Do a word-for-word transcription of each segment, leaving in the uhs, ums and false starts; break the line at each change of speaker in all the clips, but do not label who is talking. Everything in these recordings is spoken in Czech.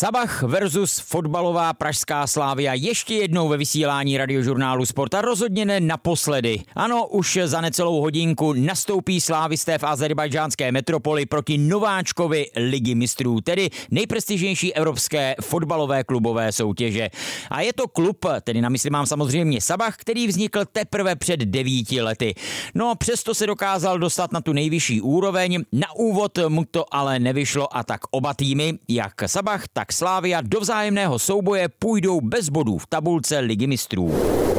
Sabah versus fotbalová pražská Slavia ještě jednou ve vysílání Radiožurnálu Sport a rozhodně ne naposledy. Ano, už za necelou hodinku nastoupí slávisté v azerbajdžánské metropoli proti nováčkovi Ligy mistrů, tedy nejprestižnější evropské fotbalové klubové soutěže. A je to klub, tedy na mysli mám samozřejmě Sabah, který vznikl teprve před devíti lety. No přesto se dokázal dostat na tu nejvyšší úroveň, na úvod mu to ale nevyšlo a tak oba týmy, jak Sabah, tak Slavia do vzájemného souboje půjdou bez bodů v tabulce Ligy mistrů.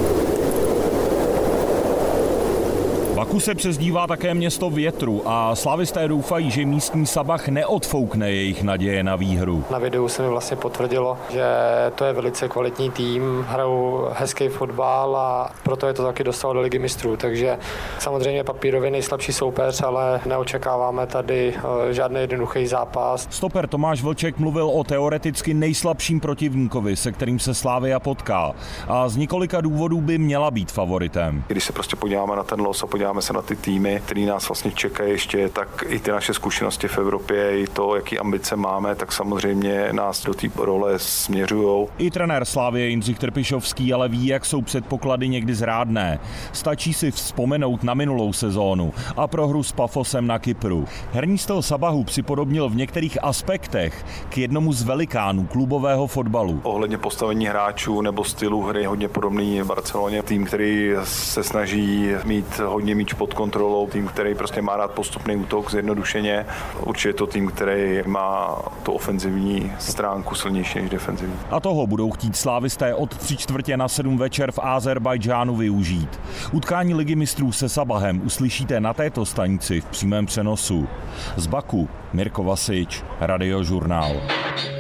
Baku se přezdívá také město větru a slavisté doufají, že místní Sabah neodfoukne jejich naděje na výhru.
Na videu se mi vlastně potvrdilo, že to je velice kvalitní tým, hrajou hezký fotbal a proto je to taky dostalo do Ligy mistrů. Takže samozřejmě papírově nejslabší soupeř, ale neočekáváme tady žádný jednoduchý zápas.
Stoper Tomáš Vlček mluvil o teoreticky nejslabším protivníkovi, se kterým se Slavia potká, a z několika důvodů by měla být favoritem.
Když se prostě podíváme na ten los a podíváme se na ty týmy, který nás vlastně čekají ještě, tak i ty naše zkušenosti v Evropě, i to, jaký ambice máme, tak samozřejmě nás do té role směřujou.
I trenér Slavie Jindřich Trpišovský ale ví, jak jsou předpoklady někdy zrádné. Stačí si vzpomenout na minulou sezónu a prohru s Pafosem na Kypru. Herní styl Sabahu připodobnil v některých aspektech k jednomu z velikánů klubového fotbalu.
Ohledně postavení hráčů nebo stylu hry hodně podobný Barceloně. Tým, který se snaží mít hodně míč pod kontrolou, tým, který prostě má rád postupný útok zjednodušeně. Určitě je to tým, který má tu ofenzivní stránku silnější než defenzivní.
A toho budou chtít slávisté od tři čtvrtě na sedm večer v Azerbajdžánu využít. Utkání Ligy mistrů se Sabahem uslyšíte na této stanici v přímém přenosu. Z Baku Mirko Vasič, Radiožurnál.